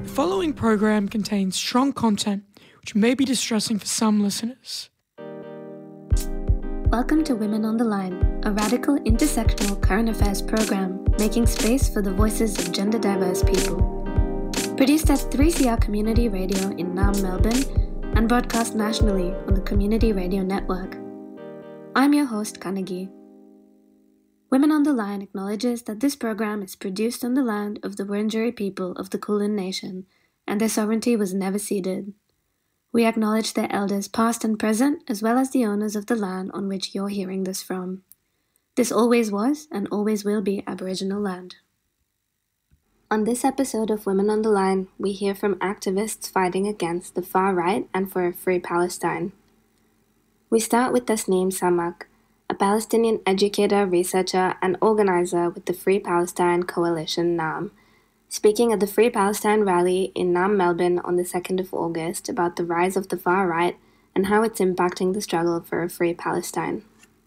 The following program contains strong content which may be distressing for some listeners. Welcome to Women on the Line, a radical intersectional current affairs program making space for the voices of gender diverse people. Produced at 3CR Community Radio in Naarm, Melbourne, and broadcast nationally on the Community Radio Network. I'm your host, Kanagi. Women on the Line acknowledges that this program is produced on the land of the Wurundjeri people of the Kulin Nation, and their sovereignty was never ceded. We acknowledge their elders past and present, as well as the owners of the land on which you're hearing this from. This always was and always will be Aboriginal land. On this episode of Women on the Line, we hear from activists fighting against the far right and for a free Palestine. We start with Tasneem Samak, a Palestinian educator, researcher, and organizer with the Free Palestine Coalition Naarm, speaking at the Free Palestine rally in Naarm, Melbourne on the 2nd of August about the rise of the far right and how it's impacting the struggle for a free Palestine.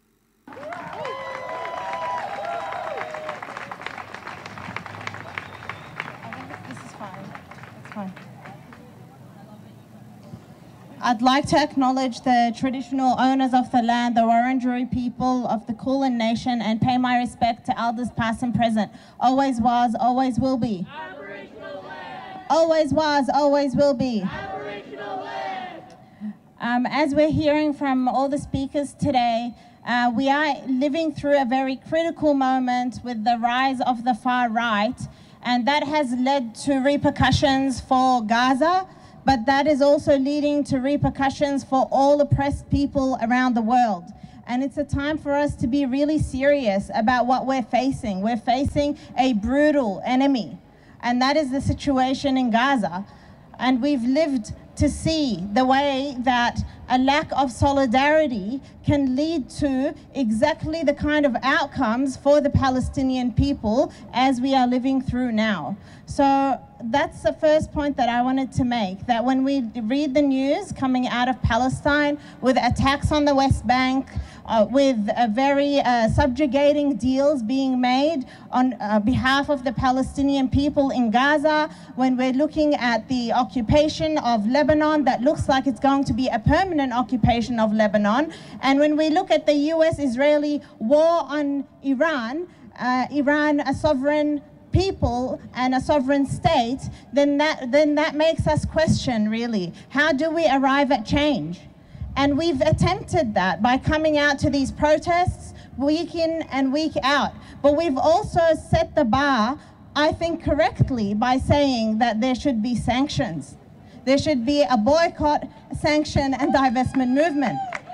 I'd like to acknowledge the traditional owners of the land, the Wurundjeri people of the Kulin Nation, and pay my respect to elders past and present. Always was, always will be. Aboriginal land. Always was, always will be. Aboriginal land. As we're hearing from all the speakers today, we are living through a very critical moment with the rise of the far right, and that has led to repercussions for Gaza, but that is also leading to repercussions for all oppressed people around the world. And it's a time for us to be really serious about what we're facing. We're facing a brutal enemy, and that is the situation in Gaza. And we've lived to see the way that a lack of solidarity can lead to exactly the kind of outcomes for the Palestinian people as we are living through now. So that's the first point that I wanted to make, that when we read the news coming out of Palestine with attacks on the West Bank, with very subjugating deals being made on behalf of the Palestinian people in Gaza, when we're looking at the occupation of Lebanon that looks like it's going to be a permanent occupation of Lebanon, and when we look at the US-Israeli war on Iran, Iran a sovereign people and a sovereign state, then that makes us question, really, how do we arrive at change? And we've attempted that by coming out to these protests week in and week out. But we've also set the bar, I think correctly, by saying that there should be sanctions. There should be a boycott, sanction, and divestment movement.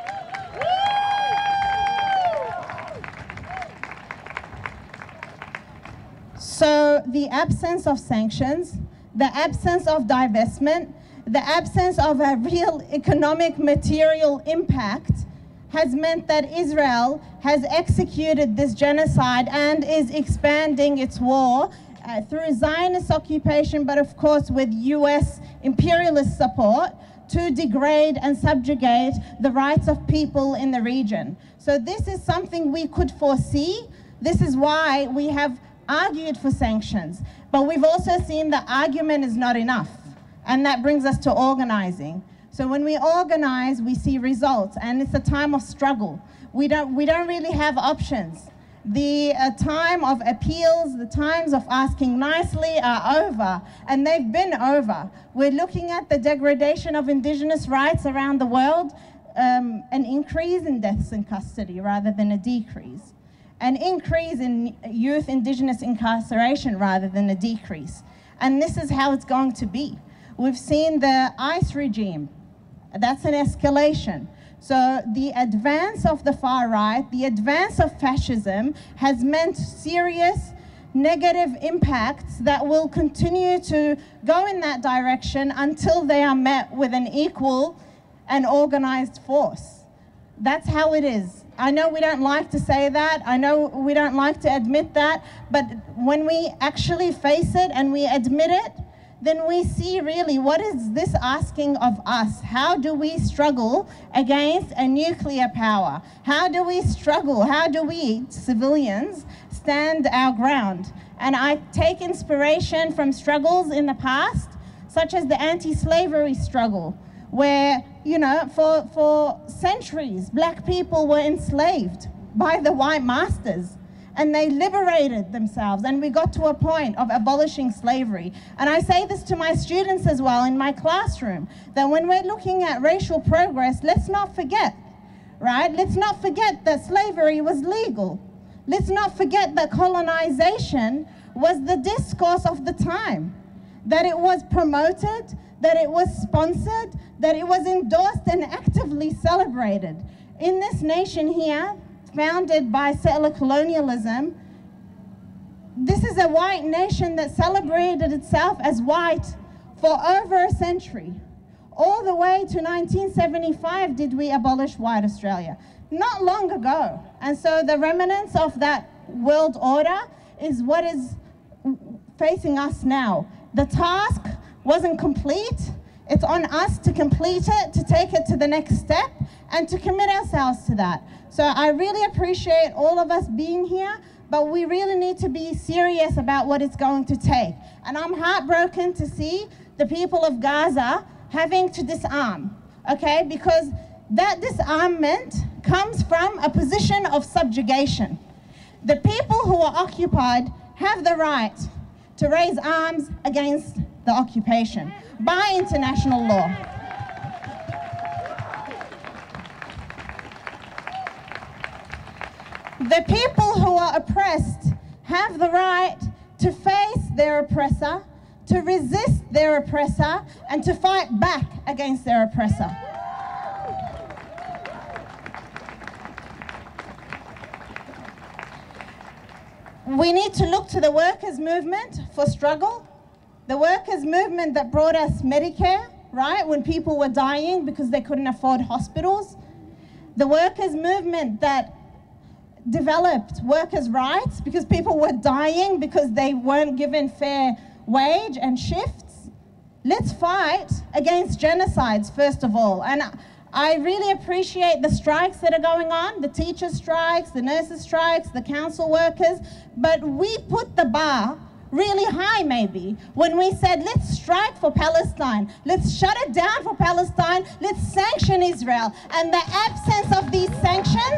So the absence of sanctions, the absence of divestment, the absence of a real economic material impact has meant that Israel has executed this genocide and is expanding its war through Zionist occupation, but of course with US imperialist support, to degrade and subjugate the rights of people in the region. So this is something we could foresee. This is why we have argued for sanctions, but we've also seen the argument is not enough. And that brings us to organizing. So when we organize, we see results, and it's a time of struggle. We don't really have options. The time of appeals, the times of asking nicely are over, and they've been over. We're looking at the degradation of Indigenous rights around the world, an increase in deaths in custody rather than a decrease, an increase in youth Indigenous incarceration rather than a decrease. And this is how it's going to be. We've seen the ICE regime. That's an escalation. So the advance of the far right, the advance of fascism has meant serious negative impacts that will continue to go in that direction until they are met with an equal and organized force. That's how it is. I know we don't like to say that. I know we don't like to admit that. But when we actually face it and we admit it, then we see really what is this asking of us? How do we struggle against a nuclear power? How do we struggle? How do we, civilians, stand our ground? And I take inspiration from struggles in the past such as the anti-slavery struggle, where, you know, for centuries, black people were enslaved by the white masters, and they liberated themselves, and we got to a point of abolishing slavery. And I say this to my students as well in my classroom, that when we're looking at racial progress, let's not forget, right? Let's not forget that slavery was legal. Let's not forget that colonization was the discourse of the time, that it was promoted, that it was sponsored, that it was endorsed and actively celebrated. In this nation here, founded by settler colonialism, this is a white nation that celebrated itself as white for over a century. All the way to 1975 did we abolish white Australia, not long ago. And so the remnants of that world order is what is facing us now. The task wasn't complete. It's on us to complete it, to take it to the next step, and to commit ourselves to that. So I really appreciate all of us being here, but we really need to be serious about what it's going to take. And I'm heartbroken to see the people of Gaza having to disarm, okay? Because that disarmament comes from a position of subjugation. The people who are occupied have the right to raise arms against the occupation by international law. The people who are oppressed have the right to face their oppressor, to resist their oppressor, and to fight back against their oppressor. We need to look to the workers' movement for struggle. The workers' movement that brought us Medicare, right, when people were dying because they couldn't afford hospitals. The workers' movement that developed workers' rights because people were dying because they weren't given fair wage and shifts. Let's fight against genocides, first of all. And I really appreciate the strikes that are going on, the teacher strikes, the nurses strikes, the council workers, but we put the bar really high maybe when we said, let's strike for Palestine, let's shut it down for Palestine, let's sanction Israel. And the absence of these sanctions,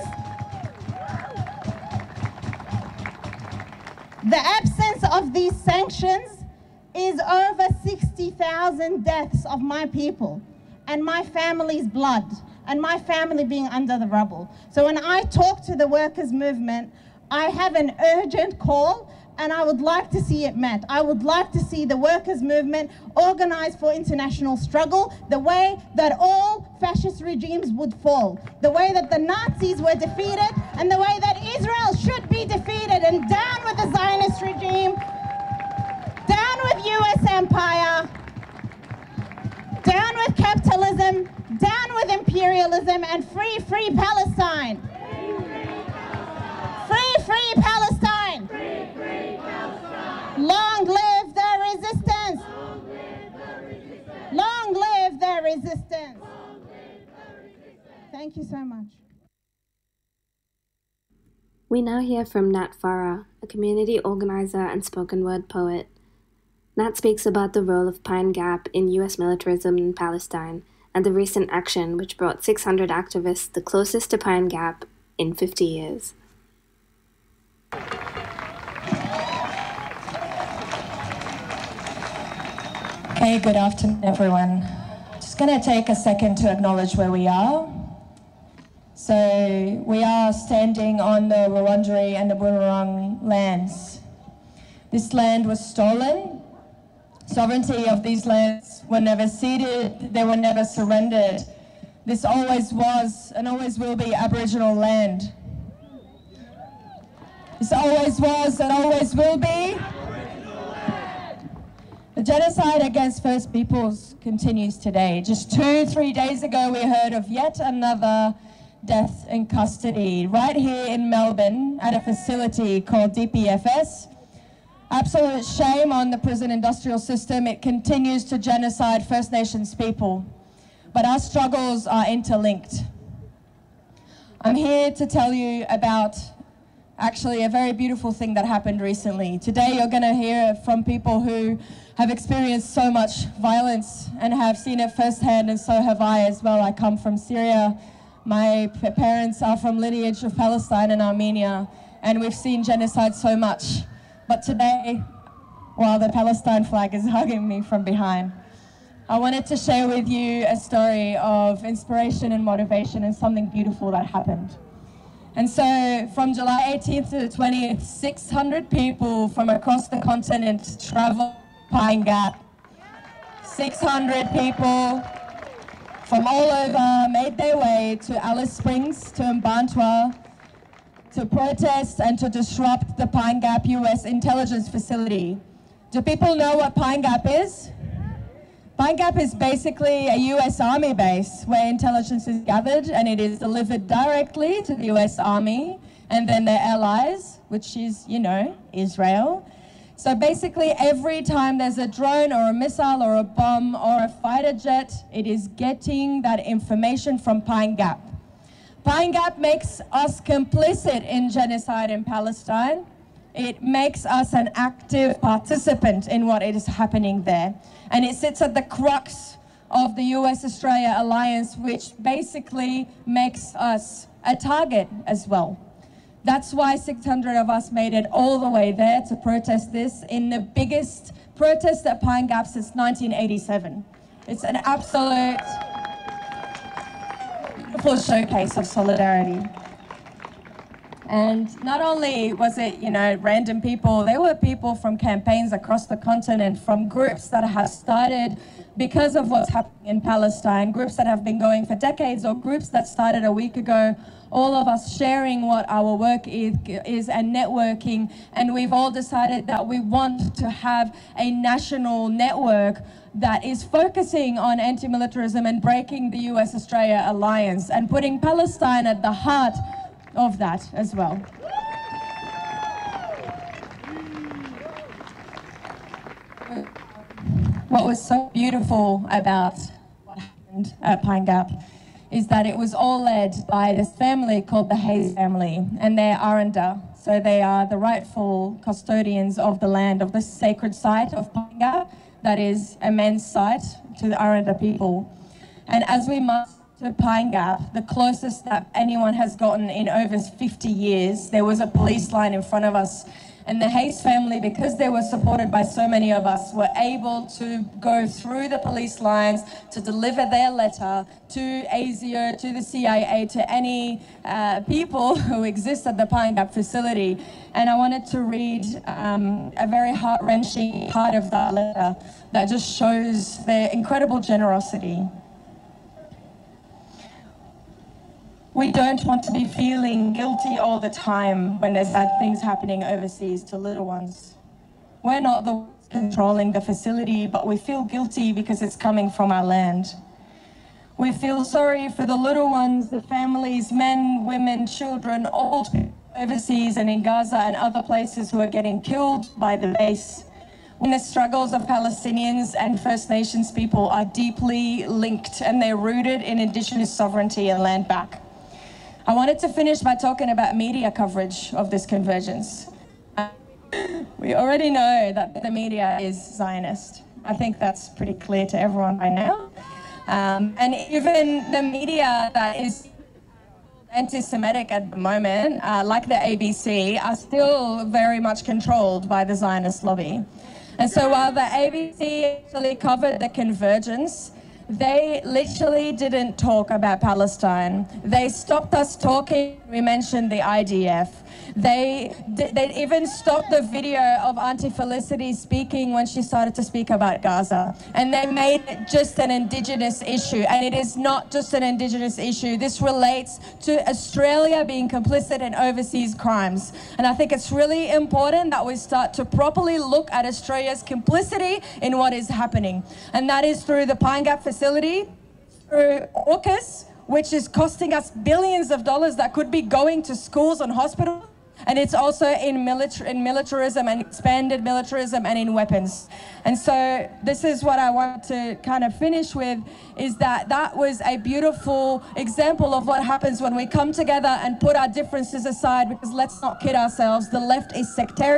is over 60,000 deaths of my people and my family's blood and my family being under the rubble. So when I talk to the workers' movement, I have an urgent call, and I would like to see it met. I would like to see the workers' movement organized for international struggle, the way that all fascist regimes would fall, the way that the Nazis were defeated, and the way that Israel should be defeated. And down with the Zionist regime, down with US empire, down with capitalism, down with imperialism, and free, free Palestine. Free, free Palestine. Free, free Palestine. Long live the resistance. Long live the resistance. Thank you so much. We now hear from Nat Farah, a community organizer and spoken word poet. Nat speaks about the role of Pine Gap in U.S. militarism in Palestine and the recent action which brought 600 activists the closest to Pine Gap in 50 years. Hey, good afternoon, everyone. Just going to take a second to acknowledge where we are. So we are standing on the Wurundjeri and the Bunurong lands. This land was stolen. Sovereignty of these lands were never ceded, they were never surrendered. This always was and always will be Aboriginal land. This always was and always will be. The genocide against First Peoples continues today. Just 2-3 days ago, we heard of yet another death in custody right here in Melbourne at a facility called DPFS. Absolute shame on the prison industrial system. It continues to genocide First Nations people. But our struggles are interlinked. I'm here to tell you about actually a very beautiful thing that happened recently. Today you're going to hear from people who have experienced so much violence and have seen it firsthand, and so have I as well. I come from Syria. My parents are from lineage of Palestine and Armenia, and we've seen genocide so much. But today, while the Palestine flag is hugging me from behind, I wanted to share with you a story of inspiration and motivation and something beautiful that happened. And so from July 18th to the 20th, 600 people from across the continent traveled Pine Gap. 600 people from all over made their way to Alice Springs, to Mbantua, to protest and to disrupt the Pine Gap US intelligence facility. Do people know what Pine Gap is? Pine Gap is basically a US Army base where intelligence is gathered, and it is delivered directly to the US Army and then their allies, which is, you know, Israel. So basically every time there's a drone or a missile or a bomb or a fighter jet, it is getting that information from Pine Gap. Pine Gap makes us complicit in genocide in Palestine. It makes us an active participant in what is happening there. And it sits at the crux of the US-Australia alliance, which basically makes us a target as well. That's why 600 of us made it all the way there to protest this in the biggest protest at Pine Gap since 1987. It's an absolute beautiful showcase of solidarity. And not only was it, you know, random people, there were people from campaigns across the continent, from groups that have started because of what's happening in Palestine, groups that have been going for decades, or groups that started a week ago, all of us sharing what our work is and networking. And we've all decided that we want to have a national network that is focusing on anti-militarism and breaking the US-Australia alliance and putting Palestine at the heart of that as well. What was so beautiful about what happened at Pine Gap is that it was all led by this family called the Hayes family, and they're Aranda. So they are the rightful custodians of the land, of the sacred site of Pine Gap, that is a men's site to the Aranda people. And as we march to Pine Gap, the closest that anyone has gotten in over 50 years, there was a police line in front of us. And the Hayes family, because they were supported by so many of us, were able to go through the police lines to deliver their letter to ASIO, to the CIA, to any people who exist at the Pine Gap facility. And I wanted to read a very heart-wrenching part of that letter that just shows their incredible generosity. We don't want to be feeling guilty all the time when there's bad things happening overseas to little ones. We're not the ones controlling the facility, but we feel guilty because it's coming from our land. We feel sorry for the little ones, the families, men, women, children, old people overseas and in Gaza and other places who are getting killed by the base. When the struggles of Palestinians and First Nations people are deeply linked and they're rooted in Indigenous sovereignty and land back. I wanted to finish by talking about media coverage of this convergence. We already know that the media is Zionist. I think that's pretty clear to everyone by now. And even the media that is anti-Semitic at the moment, like the ABC, are still very much controlled by the Zionist lobby. And so while the ABC actually covered the convergence, they literally didn't talk about Palestine. They stopped us talking. We mentioned the IDF. They even stopped the video of Auntie Felicity speaking when she started to speak about Gaza. And they made it just an Indigenous issue. And it is not just an Indigenous issue. This relates to Australia being complicit in overseas crimes. And I think it's really important that we start to properly look at Australia's complicity in what is happening. And that is through the Pine Gap facility, through AUKUS, which is costing us billions of dollars that could be going to schools and hospitals. And it's also in militarism and expanded militarism and in weapons. And so this is what I want to kind of finish with, is that was a beautiful example of what happens when we come together and put our differences aside, because let's not kid ourselves, the left is sectarian,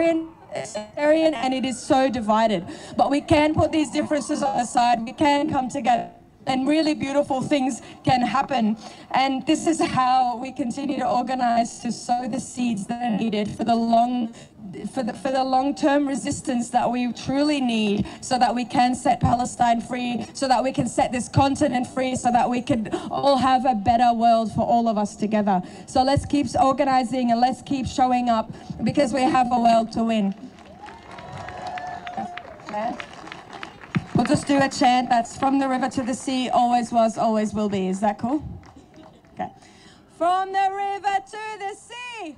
sectarian and it is so divided. But we can put these differences on the side, we can come together, and really beautiful things can happen. And this is how we continue to organize to sow the seeds that are needed for the long-term resistance that we truly need, so that we can set Palestine free, so that we can set this continent free, so that we can all have a better world for all of us together. So let's keep organizing and let's keep showing up, because we have a world to win. We'll just do a chant that's from the river to the sea, always was, always will be. Is that cool? Okay. From the river to the sea.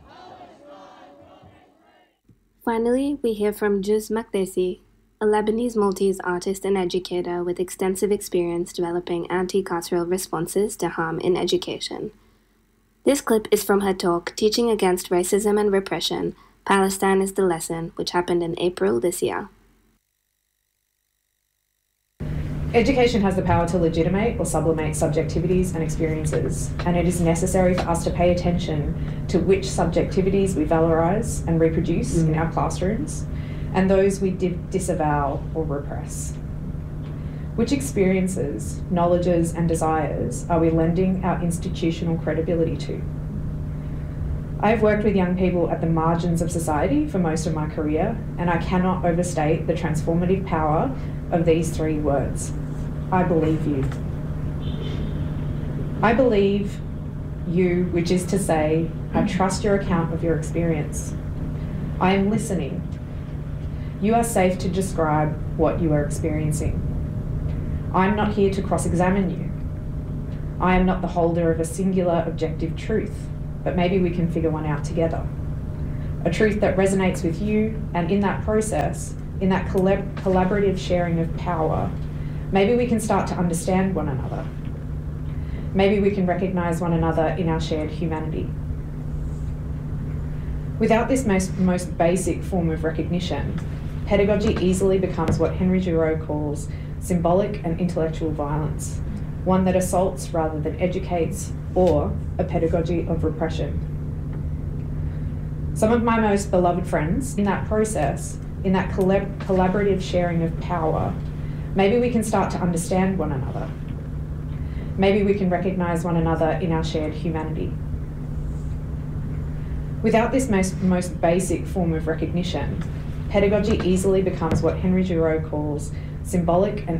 Finally, we hear from Juz Makdessi, a Lebanese Maltese artist and educator with extensive experience developing anti-carceral responses to harm in education. This clip is from her talk, Teaching Against Racism and Repression, Palestine is the Lesson, which happened in April this year. Education has the power to legitimate or sublimate subjectivities and experiences, and it is necessary for us to pay attention to which subjectivities we valorize and reproduce in our classrooms, and those we disavow or repress. Which experiences, knowledges, and desires are we lending our institutional credibility to? I have worked with young people at the margins of society for most of my career, and I cannot overstate the transformative power of these three words. I believe you. I believe you, which is to say, I trust your account of your experience. I am listening. You are safe to describe what you are experiencing. I am not here to cross-examine you. I am not the holder of a singular objective truth, but maybe we can figure one out together. A truth that resonates with you, and in that process, in that collaborative sharing of power, maybe we can start to understand one another. Maybe we can recognize one another in our shared humanity. Without this most basic form of recognition, pedagogy easily becomes what Henry Giroux calls symbolic and intellectual violence, one that assaults rather than educates, or a pedagogy of repression. Some of my most beloved friends, in that process, in that collaborative sharing of power, maybe we can start to understand one another. Maybe we can recognize one another in our shared humanity. Without this most basic form of recognition, pedagogy easily becomes what Henry Giroux calls symbolic and